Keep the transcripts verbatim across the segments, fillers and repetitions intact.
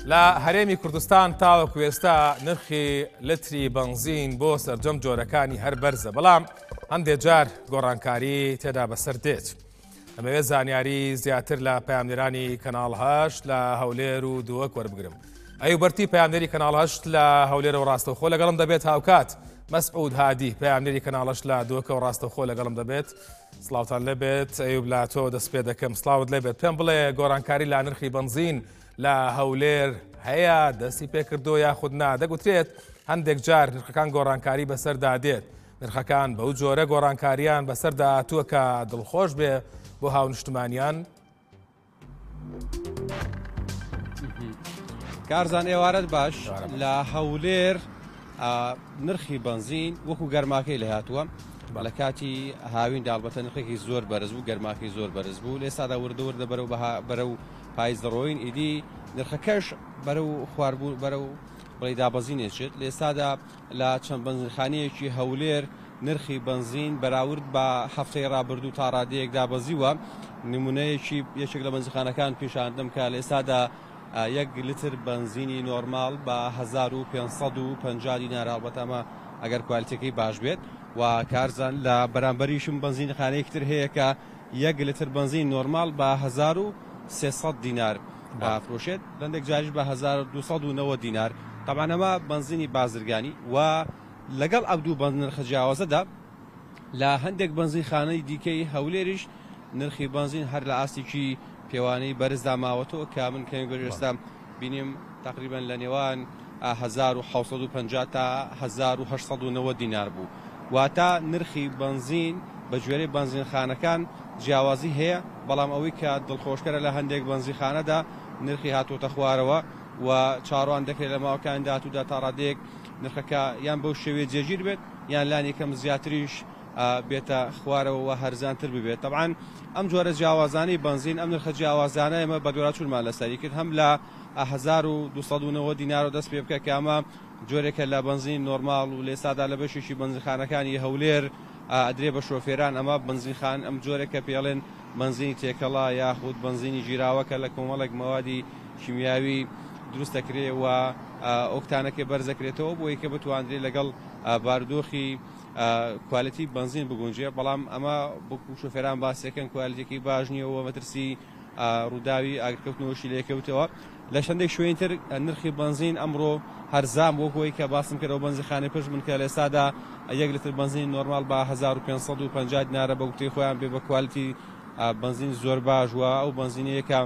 لە هەرێمی کوردستان تاوەکو ئێستا نرخی لتری بنزین بۆ سەرجەم جۆرەکانی هەر بەرزە، بەڵام هەندێک جار گۆڕانکاری تێدا بەسەر دێت. ئەمەوێت زانیاری زیاتر لە پەیامنێرانی کەناڵ هەشت لە هەولێر و دووەک وەربگرم. ئەیوبەرتی پەیامنێری کەناڵ هەشت لە هەولێرەوە ڕاستەوخۆ لەگەڵم دەبێت هاوکات. مەسعود هادی پەیامنێری کەناڵ هەشت لە دووەکەوە ڕاستەوخۆ لەگەڵم دەبێت. سڵاوتان لێبێت ئەیوب لە تۆ دەست پێ دەکەم. سڵاوت لێبێت. پێم بڵێ گۆڕانکاری لا نرخی بنزین لە هەولێر هەیە، دەستی پێکردو یاخود نا؟ دەگوترێت هەندێک جار نرخەکان گۆڕانکاری بەسەردا دێت. نرخەکان بەو جۆرە گۆڕانکاریان بەسەردا هاتووە کە دڵخۆش بێ بۆ هاونیشتمانیان. کارزان ئێوارەت باش. لە هەولێر نرخی بنزین وەکو گەرماکەی لە هاتووە، لە کاتی هاوین داڵبەتە نرخێکی زۆر بەرز بوو، گەرماکەی زۆر بەرز بوو. لێسادا وردەوردە بەرەو پاییز دەڕۆین، ئیدی نرخەکەش بەرەو خواردبوو بەرەو بڵی دابەزینێشێت. لێسادا لە چەند بنزینخانەیەکی هەولێر نرخی بنزین بەراورد بە هەفتەی ڕابردوو تا ڕادەیەک دابەزیوە. نمونەیەکی یەکێک لە بنزینخانەکان پیشاندەم کە لێسادا یەک لتر بنزینی نۆرمال بە هەزار و پێنج سەد و پەنجا دینار، ئەڵبەتە ئەمە ئەگەر کوالیتەکەی باش بێت. و کارزان لە بەرامبەریشم بنزینخانەیەکتر هەیە کە یەک لتر بنزین نۆرمال بە هەزار و سێسەد دینار ئافرۆشێت، لەندێک جاریش بە هەزار و دووسەد و نەوە دینار. طبعاً ئەمە بنزینی بازرگانی. و لەگەڵ ئەو دوو نرخە جیاوازەدا لە هەندێک بنزینخانەی دیکەی هەولێریش نرخی بنزین هەر لە ئاستێکی پێوانەی بەرزدا ماوەتەوە کە من کەمی گەژێستا بینیم تقریبا لە نێوان هەزار و حەوت سەد و پەنجا تا هەزار و هەشت سەد و نەوە دینار بوو. واتە نرخی بنزین بە گوێرەی بنزینخانەکان جیاوازی هەیە، بەڵام ئەوەی کە دڵخۆشکەرە لە هەندێک بنزینخانەدا نرخی هاتوۆتە خوارەوە و چاڕوان دەکرێت لە ماوەکان داهاتوودا تا ڕادەیەک نرخەکە یان بەو شێوەیە جێگیر بێت یان لانی کەم زیاتریش بێتە خوارەوە و هەرزانتر ببێت. طبعاً ئەم جۆرە جیاوازانەی بنزین، ئەم نرخە جیاوازانە ئێمە بە دوورچوونمان لەسەری کرد، هەم لە هەزار و دووسەد و نەوە دینار دەست پێ بکە کە ئەمە جۆرێکە لە بنزین نۆرمال و لێسادا لە بەشێکی بنزینخانەکانی هەولێر ئەدرێ بە شۆفێران ئەمە بنزینخان ئەم جۆرێکە پێڵێن بنزینی تێکەڵا یاخود بنزینی ژیراوەکە لە کۆمەڵێک مەوادی شیمیاوی دروست دەکرێت و ئۆکتانەکە بەرزەکرێتەوە بۆی کە بتوانرێت لەگەڵ بارودۆخی کوالیتی بنزین بگونجێ. بەڵام ئەمە بۆکو شۆفێران باسیەکەن کوالیتێکی باش نییەوە مەترسی ڕووداوی ئاگرکەوتنەوەشی لێکەوتەوە. لە شەندێک شوێنتر نرخی بنزین ئەمڕۆ هەرزام بۆکۆی کە باسم کردەوە بنزینخانەی پشت من کە لێسادا یەک لتر بنزین نۆرمال بە هەزار و پێنج سەد و پەنجا دینارە بە وتەی خۆیان بێ بە کوالیتی بنزین زۆر باش. وە ئەو بنزینەیەکە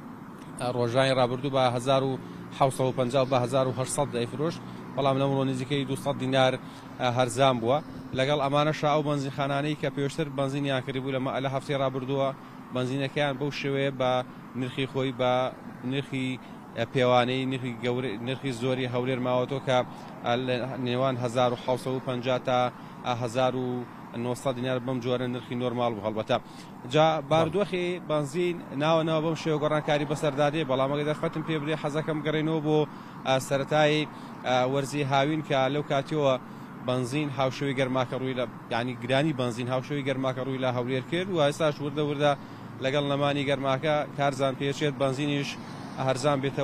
ڕۆژانی ڕابردوو بە هەزار و حەوت سەد و پەنجا بە هەزار و هەشت سەد دەیفرۆشت، بەڵام لەمڕۆ نزیکەی دووسەد دینار هەرزام بووە. لەگەڵ ئەمانەشا ئەو بنزینخانانەی کە پێشتر بنزینیان کردبوو لە هەفتەی ڕابردووە بنزینەکەیان بەو شێوەیە بە نرخی خۆی بە نرخی پێوانەی نرخی زۆری هەولێر ماوەتەوە کە نێوان هەزار و حەوت سەد و پەنجا تا هەزار و نۆ سەد دینار بەم جۆرە نرخی نۆرمال بوو. هەڵبەتە جا بارودۆخی بنزین ناوەنەوە بەم شێوە گۆڕانکاری بەسەردادێ، بەڵام ئەگەر دەرفەتم پێ بدرێ حەزەکەم گەڕێنەوە بۆ سەرەتای وەرزی هاوین کە لەو کاتیەوە بنزین هاوشەوی گەرماکە ڕووی لە یعنی گرانی بنزین هاوشەوی گەرماکە ڕووی لە هەولێر کرد و ئێستاش وردە وردە لەگەڵ نەمانی گەرماکە کارزان پێچێت بنزینیش هەرزان بێتەوە.